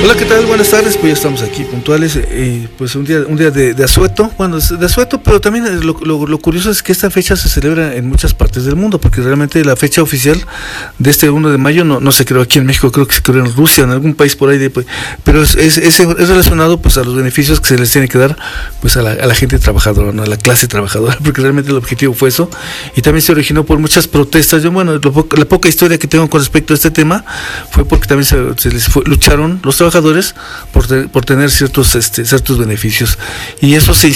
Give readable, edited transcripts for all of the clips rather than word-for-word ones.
Hola, ¿qué tal? Buenas tardes, pues ya estamos aquí puntuales, pues un día de asueto, bueno, de asueto, pero también lo curioso es que esta fecha se celebra en muchas partes del mundo, porque realmente la fecha oficial de este 1 de mayo no se creó aquí en México, creo que se creó en Rusia, en algún país por ahí, pero es relacionado pues a los beneficios que se les tiene que dar pues a la gente trabajadora, ¿no? A la clase trabajadora, porque realmente el objetivo fue eso, y también se originó por muchas protestas. La poca historia que tengo con respecto a este tema fue porque también se les lucharon los trabajadores por tener ciertos beneficios, y eso se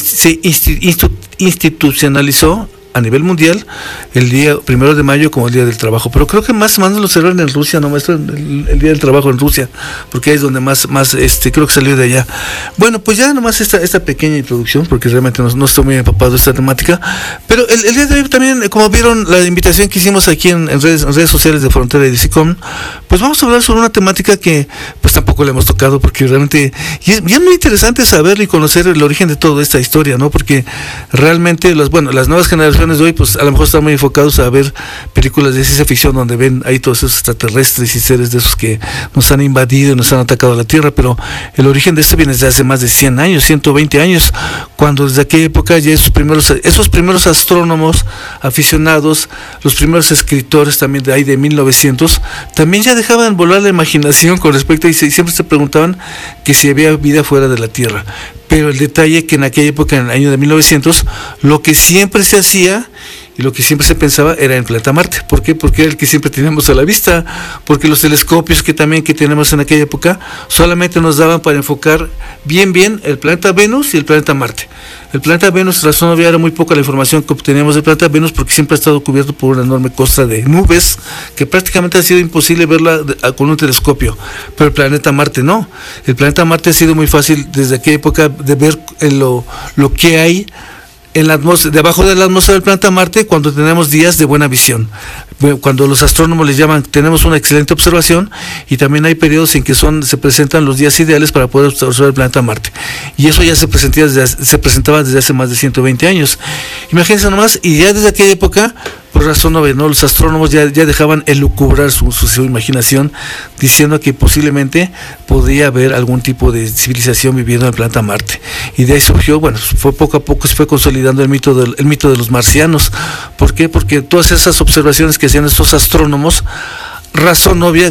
institucionalizó a nivel mundial el día 1 de mayo como el Día del Trabajo, pero creo que más lo celebran en Rusia, no, maestro, el Día del Trabajo en Rusia, porque ahí es donde más creo que salió de allá. Bueno, pues ya nomás esta pequeña introducción, porque realmente no estoy muy empapado de esta temática, pero el día de hoy también, como vieron la invitación que hicimos aquí en redes sociales de Frontera y de SICOM, pues vamos a hablar sobre una temática que pues tampoco le hemos tocado, porque realmente y es muy interesante saber y conocer el origen de toda esta historia, ¿no? Porque realmente las nuevas generaciones de hoy pues a lo mejor están muy enfocados a ver películas de ciencia ficción donde ven ahí todos esos extraterrestres y seres de esos que nos han invadido y nos han atacado a la Tierra, pero el origen de esto viene desde hace más de 100 años, 120 años, cuando desde aquella época ya esos primeros astrónomos aficionados, los primeros escritores también de ahí de 1900, también ya dejaban volar la imaginación con respecto y siempre se preguntaban que si había vida fuera de la Tierra. Pero el detalle que en aquella época, en el año de 1900, lo que siempre se hacía y lo que siempre se pensaba era en el planeta Marte. ¿Por qué? Porque era el que siempre teníamos a la vista, porque los telescopios que tenemos en aquella época solamente nos daban para enfocar bien el planeta Venus y el planeta Marte. El planeta Venus, razón obvia, era muy poca la información que obteníamos del planeta Venus, porque siempre ha estado cubierto por una enorme costra de nubes que prácticamente ha sido imposible verla con un telescopio. Pero el planeta Marte no. El planeta Marte ha sido muy fácil desde aquella época de ver lo que hay en la debajo de la atmósfera del planeta Marte cuando tenemos días de buena visión, cuando los astrónomos les llaman, tenemos una excelente observación, y también hay periodos en que se presentan los días ideales para poder observar el planeta Marte, y eso ya se presentaba desde hace más de 120 años. Imagínense nomás, y ya desde aquella época, por razón obvia, ¿no? Los astrónomos ya dejaban elucubrar su imaginación, diciendo que posiblemente podría haber algún tipo de civilización viviendo en el planeta Marte, y de ahí surgió, fue poco a poco se fue consolidando el mito de los marcianos. ¿Por qué? Porque todas esas observaciones que hacían estos astrónomos, razón obvia,